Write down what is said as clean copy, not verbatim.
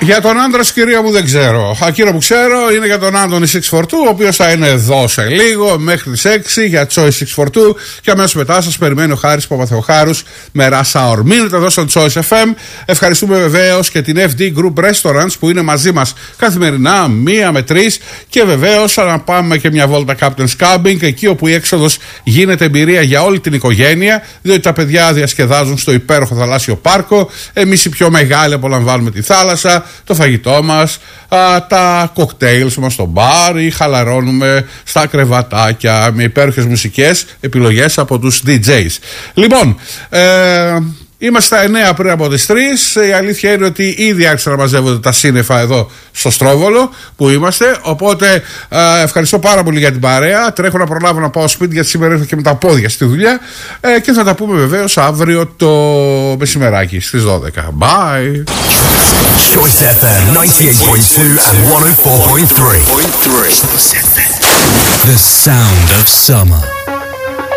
Για τον άντρα, κυρία μου, δεν ξέρω. Εκείνο που ξέρω είναι για τον Άντωνη 642, ο οποίος θα είναι εδώ σε λίγο μέχρι τις 6 για Choice 642. Και αμέσως μετά σας περιμένει ο Χάρης Παπαθεοχάρους με Rush Hour. Μείνετε εδώ στο Choice FM. Ευχαριστούμε βεβαίως και την FD Group Restaurants που είναι μαζί μας καθημερινά 1 με 3. Και βεβαίως να πάμε και μια βόλτα Captain's Camping, εκεί όπου η έξοδος γίνεται εμπειρία για όλη την οικογένεια, διότι τα παιδιά διασκεδάζουν στο υπέροχο θαλάσσιο πάρκο. Εμείς οι πιο μεγάλοι απολαμβάνουμε τη θάλασσα, το φαγητό μας, τα κοκτέιλς μας στο μπαρ ή χαλαρώνουμε στα κρεβατάκια με υπέροχες μουσικές επιλογές από τους DJs. Λοιπόν, είμαστε στα 9 πριν από τις 3. Η αλήθεια είναι ότι ήδη άρχισαν να μαζεύονται τα σύννεφα εδώ στο Στρόβολο που είμαστε. Οπότε ευχαριστώ πάρα πολύ για την παρέα. Τρέχω να προλάβω να πάω σπίτι, γιατί σήμερα ήρθα και με τα πόδια στη δουλειά. Και θα τα πούμε βεβαίως αύριο το μεσημεράκι στις 12. Bye. Choice FM 98.2 and 104.3. The sound of summer.